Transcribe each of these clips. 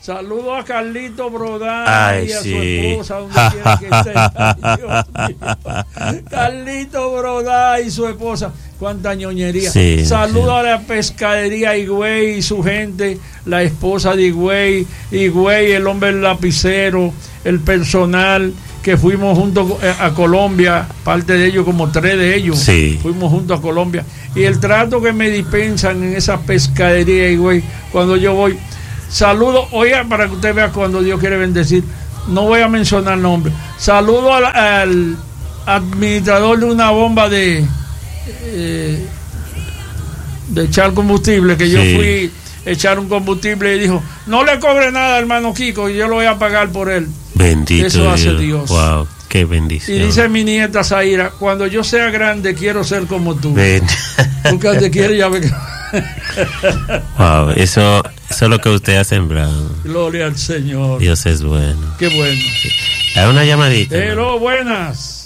Saludo a Carlito Brodán Ay, y a sí. su esposa, donde quiera que esté. Ay, Dios mío. Carlito Brodán y su esposa. Cuánta ñoñería. Sí, Saludo sí. a la pescadería Higüey y su gente, la esposa de Higüey, el hombre del lapicero, el personal que fuimos juntos a Colombia, parte de ellos, como 3 de ellos, Sí. fuimos juntos a Colombia. Y el trato que me dispensan en esa pescadería Higüey cuando yo voy. Saludo, oiga, para que usted vea cuando Dios quiere bendecir, no voy a mencionar nombre. Saludo al administrador de una bomba de echar combustible, que yo Sí. fui a echar un combustible y dijo, no le cobre nada, hermano Kiko, y yo lo voy a pagar por él. Bendito Eso hace Dios. Wow, qué Y bendición. dice mi nieta Zaira, cuando yo sea grande quiero ser como tú. Ben- Porque te quiere ya ver. Wow, eso es lo que usted ha sembrado. Gloria al Señor. Dios es bueno. Qué bueno. Hay una llamadita. Pero buenas.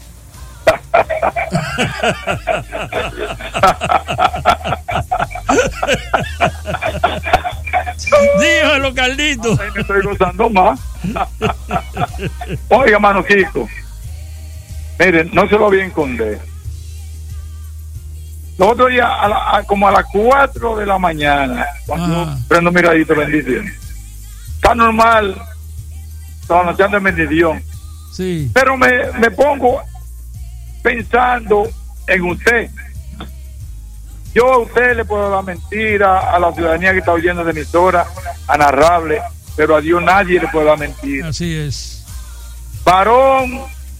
Dígalo, Carlito. Ahí me estoy gozando más. Oiga, hermano Kiko, miren, no se lo voy a esconder. Los otros días, como a las 4 de la mañana, cuando yo prendo mi radito, bendición. Está normal, anunciando en bendición. Sí. Pero me pongo pensando en usted. Yo a usted le puedo dar mentira, a la ciudadanía que está oyendo de emisora, a narrable, pero a Dios nadie le puede dar mentira. Así es. Varón,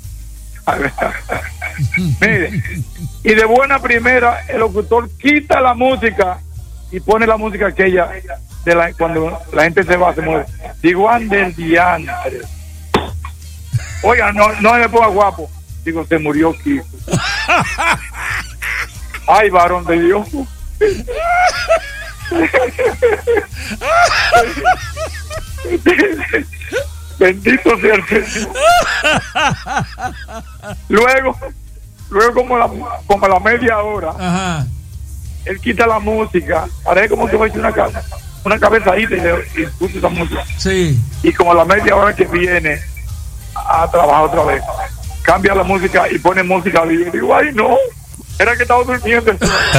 mire, y de buena primera el locutor quita la música y pone la música aquella de cuando la gente se va, se mueve. Digo, ande el diantre. Oiga, no me ponga guapo. Digo, se murió Kiko. Ay, varón de Dios. Bendito sea el Señor. Luego como la media hora, Ajá. él quita la música, parece como que va a echar una cabezadita y puso esa música. Sí. Y como a la media hora que viene a trabajar otra vez, cambia la música y pone música viva. Y digo, ay, no, era que estaba durmiendo.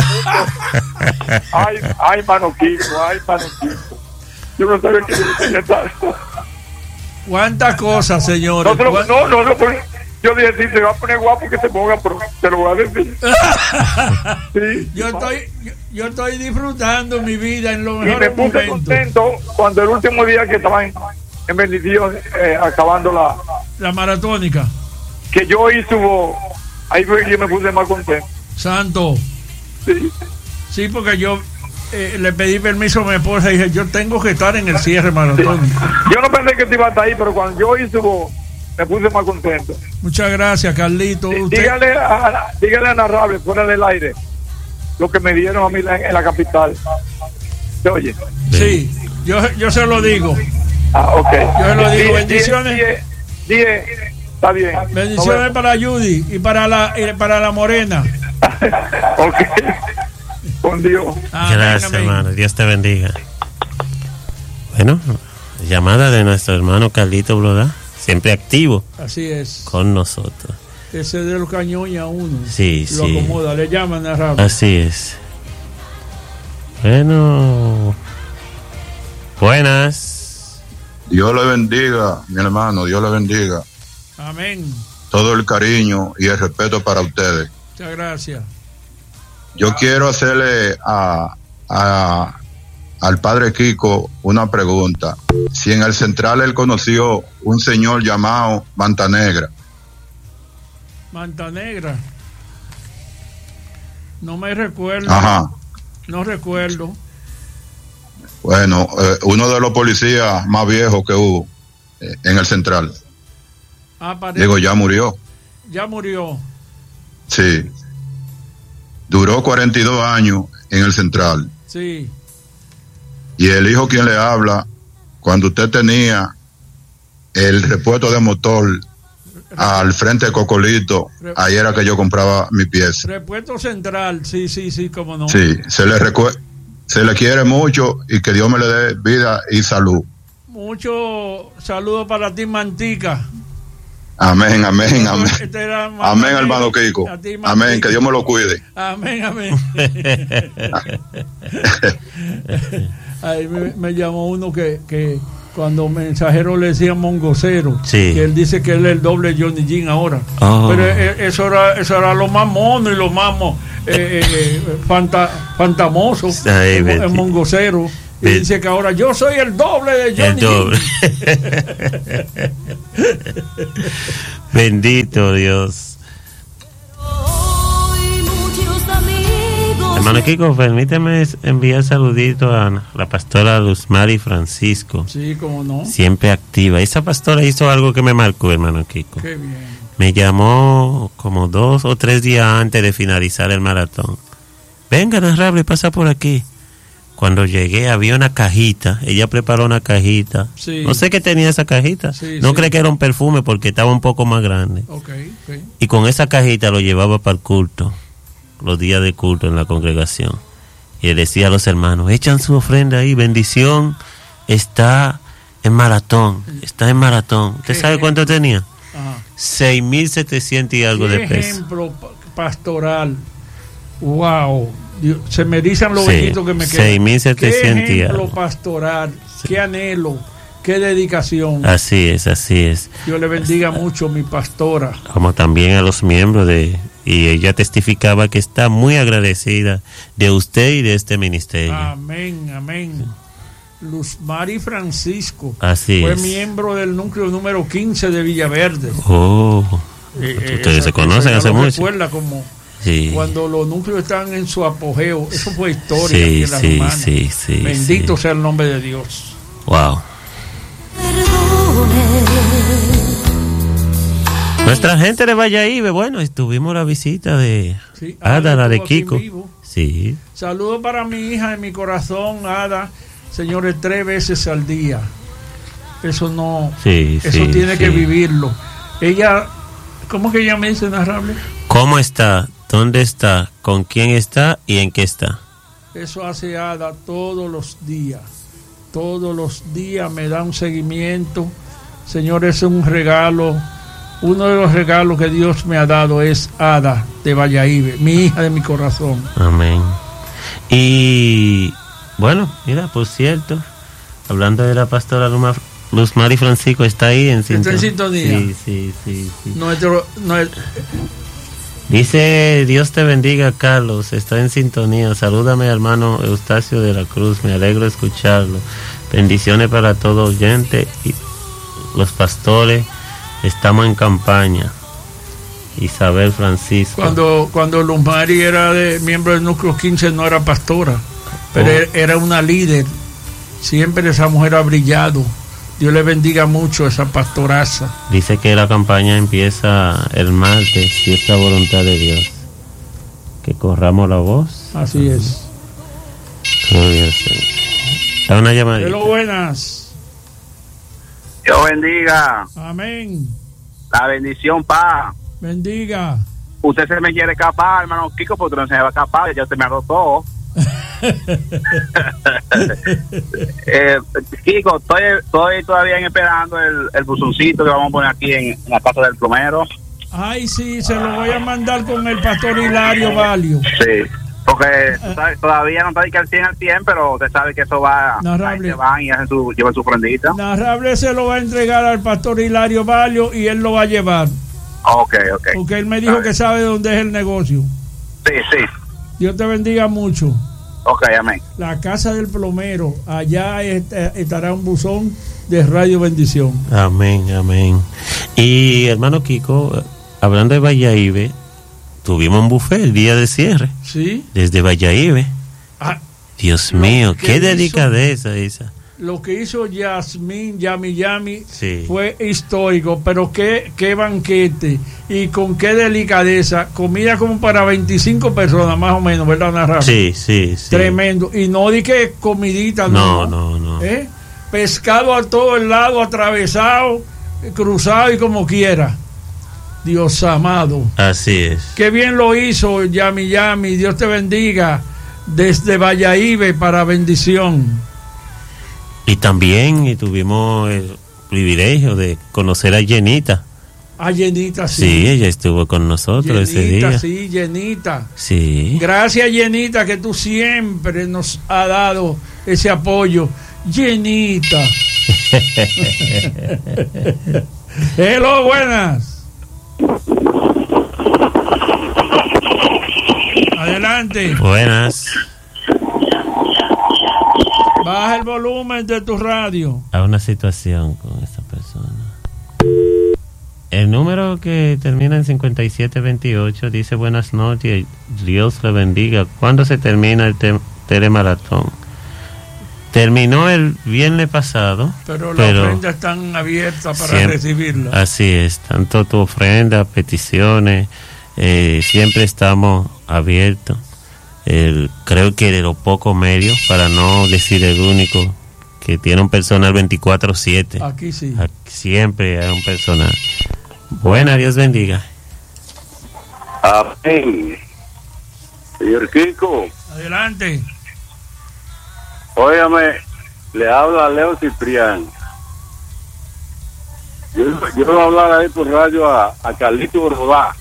ay, mano Kiko. Yo no sabía que yo tenía tal. ¿Cuántas cosas, señores? No, yo dije, si se va a poner guapo que se ponga, pero te lo voy a decir. Sí. Yo estoy disfrutando mi vida en los Y me mejores puse momentos. contento cuando el último día que estaba en bendición, acabando La maratónica. que yo hice ahí fue que yo me puse más contento. Santo. Sí. Sí, porque yo le pedí permiso a mi esposa y dije, yo tengo que estar en el cierre maratónico. Yo no pensé que te iba a estar ahí, pero cuando yo hice me puse más contento. Muchas gracias, Carlito. Dígale a Narrable, fuera del aire, lo que me dieron a mí en la capital. ¿Se oye? Sí, yo se lo digo. Ok. Yo se lo digo. Bendiciones. Está bien. Bendiciones para Judy y para la morena. Ok. Con Dios. Gracias, hermano. Dios te bendiga. Bueno, llamada de nuestro hermano Carlito Blodá, siempre activo. Así es. Con nosotros. Ese de los cañones a uno. Sí, lo sí. acomoda, le llaman a Rafa. Así es. Bueno. Buenas. Dios le bendiga, mi hermano, Dios le bendiga. Amén. Todo el cariño y el respeto para ustedes. Muchas gracias. Yo quiero hacerle al padre Kiko una pregunta. Si en el central él conoció un señor llamado Manta Negra. Manta Negra. No me recuerdo. Ajá. No recuerdo. Bueno, uno de los policías más viejos que hubo en el central. Digo, ya murió. Ya murió. Sí. Duró 42 años en el central. Sí. Y el hijo quien le habla, cuando usted tenía el repuesto de motor al frente de Cocolito, ahí era que yo compraba mi pieza. Repuesto Central, sí, cómo no. Sí, se le quiere mucho y que Dios me le dé vida y salud. Muchos saludos para ti, Mantica. Amén, amén, amén. Amén, hermano Kiko. Amén, que Dios me lo cuide. Amén, amén. Ahí me llamó uno que cuando mensajero le decía mongocero, sí. Que él dice que él es el doble Johnny Jean ahora. Pero eso era lo más mono y lo más fantamoso, el mongocero. Y dice que ahora yo soy el doble de Johnny Jean. Bendito Dios. Hermano Kiko, permíteme enviar saluditos a la pastora Luzmari Francisco. Sí, cómo no. Siempre activa. Esa pastora hizo algo que me marcó, hermano Kiko. Qué bien. Me llamó como 2 o 3 días antes de finalizar el maratón. Venga, narrable, pasa por aquí. Cuando llegué había una cajita, ella preparó una cajita. Sí. No sé qué tenía esa cajita. Sí, no sí. creí que era un perfume porque estaba un poco más grande. Okay. Y con esa cajita lo llevaba para el culto, los días de culto en la congregación. Y le decía a los hermanos, echan su ofrenda ahí, bendición, está en maratón. ¿Usted sabe cuánto tenía? 6,700 y algo de pesos. Ejemplo pastoral. Wow. Se me erizan los vellitos que me quedan. 6,700 y algo. Ejemplo pastoral. Sí. Qué anhelo. Qué dedicación. Así es. Dios le bendiga mucho, mi pastora. Como también a los miembros y ella testificaba que está muy agradecida de usted y de este ministerio. Amén. Luzmari Francisco. Así fue es. Miembro del núcleo número 15 de Villaverde. Ustedes se conocen hace mucho. Recuerda como cuando los núcleos están en su apogeo. Eso fue historia de la hermana. Bendito sea el nombre de Dios. Wow. Nuestra gente de Valladolid, bueno, estuvimos la visita de Ada, la de Kiko. Sí. Saludos para mi hija de mi corazón, Ada. Señores, 3 veces al día. Eso no. Eso tiene que vivirlo. Ella, ¿cómo que ella me dice, narrable? ¿Cómo está? ¿Dónde está? ¿Con quién está? ¿Y en qué está? Eso hace Ada todos los días. Todos los días me da un seguimiento. Señores, es un regalo. Uno de los regalos que Dios me ha dado es Ada de Valladolid, mi hija de mi corazón. Amén. Y bueno, mira, por cierto, hablando de la pastora Luzmari Francisco, está ahí en sintonía. ¿Está en sintonía? Sí. Nuestro Dice, Dios te bendiga, Carlos, está en sintonía. Salúdame, hermano Eustacio de la Cruz, me alegro escucharlo. Bendiciones para todo oyente y los pastores. Estamos en campaña. Isabel Francisco. Cuando Luzmari era miembro del núcleo 15 no era pastora, pero era una líder. Siempre esa mujer ha brillado. Dios le bendiga mucho a esa pastoraza. Dice que la campaña empieza el martes, si es la voluntad de Dios. Que corramos la voz. Así es. Gloria al Señor. Da una llamadita. Hello, buenas. Dios bendiga. Amén. La bendición, pa. Bendiga. Usted se me quiere escapar, hermano Kiko, porque no se me va a escapar, ya usted me arrotó. Kiko, estoy todavía esperando el buzoncito que vamos a poner aquí en la casa del plomero. Ay, sí, se lo voy a mandar con el pastor Hilario Valio. Sí, porque todavía no está al 100, pero usted sabe que eso va. Narrable. Se van y llevan su prendita. Narrable se lo va a entregar al pastor Hilario Valio y él lo va a llevar. Ok. Porque él me dijo que sabe dónde es el negocio. Sí. Dios te bendiga mucho. Ok, amén. La casa del plomero, allá estará un buzón de Radio Bendición. Amén. Y hermano Kiko, hablando de Valladolid, tuvimos un buffet el día de cierre. Sí. Desde Valladolid. Dios mío, qué delicadeza esa. Lo que hizo Yasmín, Yami, sí, fue histórico, pero qué banquete y con qué delicadeza. Comida como para 25 personas más o menos, ¿verdad, narrador? Sí. Tremendo. Y no di que comidita, no. Pescado a todo el lado, atravesado, cruzado y como quiera. Dios amado. Así es. Qué bien lo hizo Yami. Dios te bendiga desde Valladolid para bendición. Y también tuvimos el privilegio de conocer a Yenita. A Yenita, sí. Sí, ella estuvo con nosotros ese día. Sí, Yenita. Sí. Gracias, Yenita, que tú siempre nos has dado ese apoyo. Yenita. Hello, buenas. Adelante. Buenas. Baja el volumen de tu radio. Hay una situación con esta persona. El número que termina en 5728 dice: buenas noches, Dios le bendiga. ¿Cuándo se termina el telemaratón? Terminó el viernes pasado, pero las ofrendas están abiertas para siempre, recibirla. Así es, tanto tu ofrenda, peticiones, siempre estamos abiertos. Creo que de los pocos medios, para no decir el único, que tiene un personal 24/7. Aquí sí. Siempre hay un personal. Buena, Dios bendiga. Amén. Señor Kiko. Adelante. Óigame, le habla Leo Ciprián. Yo voy a hablar ahí por radio a Carlito Brodá.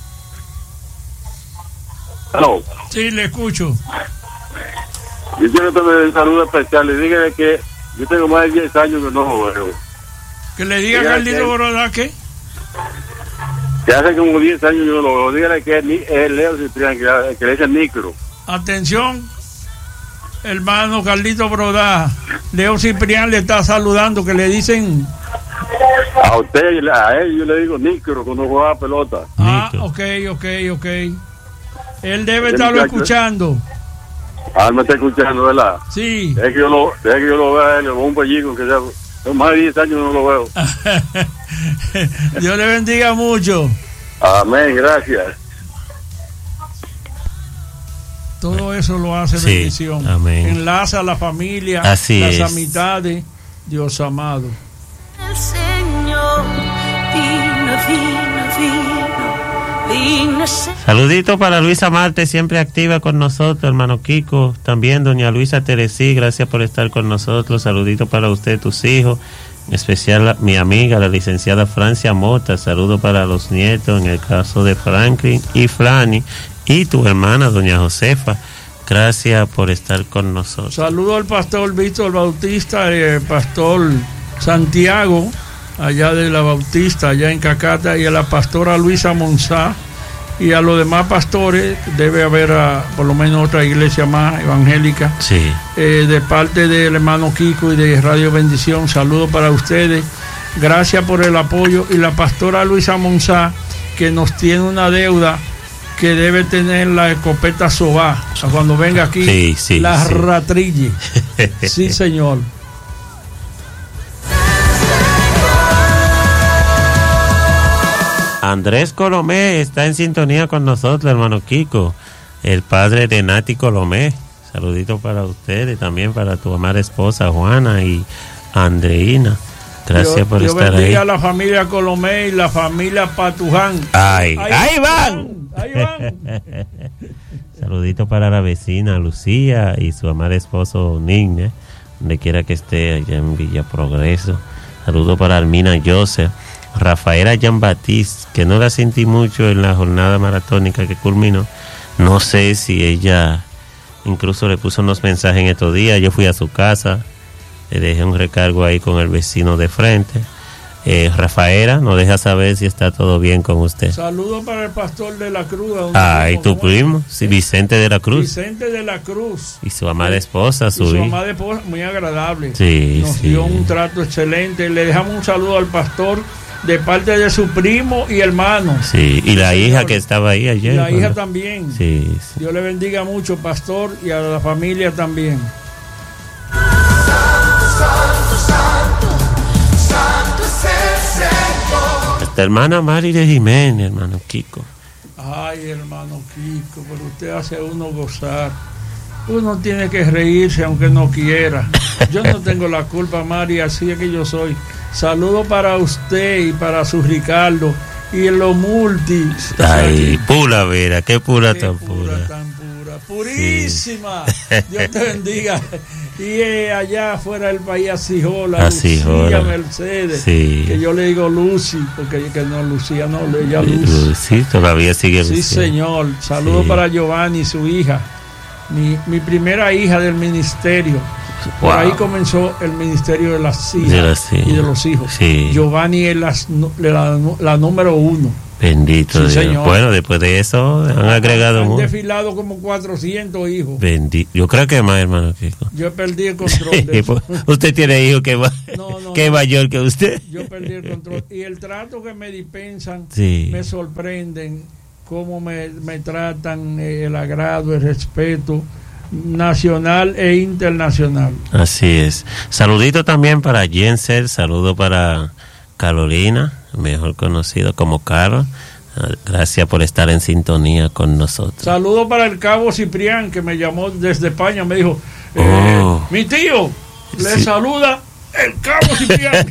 Hello. Sí, le escucho. Yo quiero que me dé un saludo especial y dígale que yo tengo más de 10 años que no lo veo. Que le diga a Carlito Brodá que hace como 10 años yo no lo veo. Dígale que es Leo Ciprián, que le dice Micro. Atención, hermano Carlito Brodá. Leo Ciprián le está saludando, que le dicen... A usted, a él yo le digo Micro cuando juega pelota. Ah, ok. Él debe estarlo escuchando. Ah, me está escuchando, ¿verdad? Sí. Es que yo lo veo a él, un pellico que ya más de 10 años no lo veo. Dios le bendiga mucho. Amén, gracias. Todo eso lo hace bendición. Amén. Enlaza a la familia, así las es. amistades, Dios amado. El Señor, vino. Saludito para Luisa Marte, siempre activa con nosotros, hermano Kiko. También doña Luisa Teresí, gracias por estar con nosotros. Saludito para usted, tus hijos, en especial mi amiga, la licenciada Francia Mota. Saludo para los nietos, en el caso de Franklin y Flani, y tu hermana, doña Josefa. Gracias por estar con nosotros. Saludo al pastor Víctor Bautista, pastor Santiago, allá de la Bautista, allá en Cacata, y a la pastora Luisa Monzá, y a los demás pastores. Debe haber por lo menos otra iglesia más evangélica. Sí. De parte del hermano Kiko y de Radio Bendición, saludo para ustedes. Gracias por el apoyo. Y la pastora Luisa Monzá, que nos tiene una deuda, que debe tener la escopeta Sobá cuando venga aquí, la ratrille. Sí, señor. Andrés Colomé está en sintonía con nosotros, hermano Kiko, el padre de Nati Colomé. Saludito para ustedes, también para tu amada esposa Juana y Andreina. Gracias por estar ahí. A la familia Colomé y la familia Patuján. Ahí van. Saludito para la vecina Lucía y su amada esposo Nigne, donde quiera que esté, allá en Villa Progreso. Saludo para Almina Joseph. Rafaela Jean Baptiste, que no la sentí mucho en la jornada maratónica que culminó. No sé si ella incluso le puso unos mensajes en estos días. Yo fui a su casa, le dejé un recargo ahí con el vecino de frente. Rafaela nos deja saber si está todo bien con usted. Saludos para el pastor de la Cruz. Y tu primo, sí, Vicente de la Cruz. Vicente de la Cruz. Y su amada esposa, su amada esposa, muy agradable. Sí, nos dio un trato excelente. Le dejamos un saludo al pastor de parte de su primo y hermano. Sí, y la hija que estaba ahí ayer. Y la hija también. Sí. Dios le bendiga mucho, pastor, y a la familia también. Santo es el Señor. Esta hermana Mari de Jiménez, hermano Kiko. Ay, hermano Kiko, pero usted hace a uno gozar. Uno tiene que reírse aunque no quiera. Yo no tengo la culpa, Mari, así es que yo soy. Saludo para usted y para su Ricardo y en los multi. Ay, pura vera, qué pura tan pura. Tan pura, purísima. Sí. Dios te bendiga. Y allá afuera del país a Cijola, Cijola. Lucía Mercedes, Sí. que yo le digo Lucy, porque que no, Lucía no, ella Lucy. Sí, todavía sigue Sí, Lucía. señor. Saludos Sí. para Giovanni, su hija. Mi primera hija del ministerio. Por Wow. ahí comenzó el ministerio de las hijas De las hijas. y de los hijos. Sí. Giovanni es la número 1. Bendito Sí, Dios. señor. Bueno, después de eso han agregado Han mucho. desfilado como 400 hijos. Yo creo que más, hermano Kiko. Yo perdí el control de eso. Usted tiene hijos que No, que es mayor que usted. Yo perdí el control. Y el trato que me dispensan Sí. me sorprenden, cómo me tratan, el agrado, el respeto nacional e internacional. Así es. Saludito también para Jensen, saludo para Carolina, mejor conocido como Carol. Gracias por estar en sintonía con nosotros. Saludo para el cabo Ciprián, que me llamó desde España, me dijo, Oh. mi tío, le Sí. saluda el cabo Ciprián.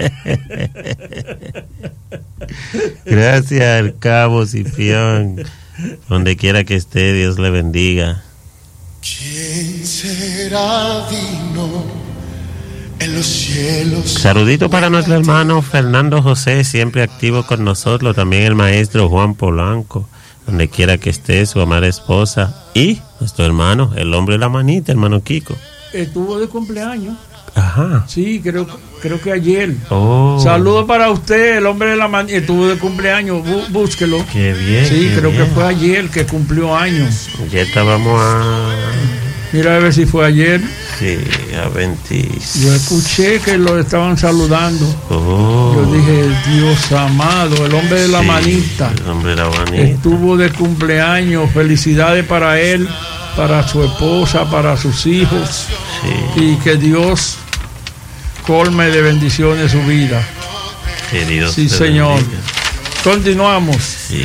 Gracias al cabo Cipión, donde quiera que esté, Dios le bendiga. ¿Quién será digno en los cielos? Saludito para nuestro hermano Fernando José, siempre activo con nosotros, también el maestro Juan Polanco, donde quiera que esté, su amada esposa, y nuestro hermano, el hombre de la manita, hermano Kiko. Estuvo de cumpleaños. Ajá. Sí, creo que ayer. Oh. Saludos para usted, el hombre de la manita. Estuvo de cumpleaños, búsquelo. Qué bien. Sí, qué creo bien. que fue ayer que cumplió años. Ya estábamos a... Mira a ver si fue ayer. Sí, a 20. Yo escuché que lo estaban saludando. Oh. Yo dije, Dios amado, el hombre de la Sí, manita. El hombre de la manita. Estuvo de cumpleaños. Felicidades para él, para su esposa, para sus hijos. Sí. Y que Dios colme de bendiciones su vida. Que Dios Sí, te señor. bendiga. Continuamos. Sí.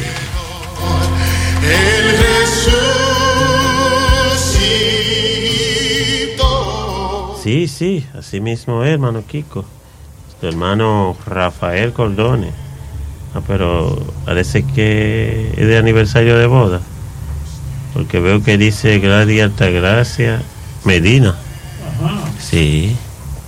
El resucitó. Sí, así mismo es, hermano Kiko. Tu hermano Rafael Cordone. Ah, pero parece que es de aniversario de boda. Porque veo que dice Gracia Altagracia Medina. Ajá. Sí.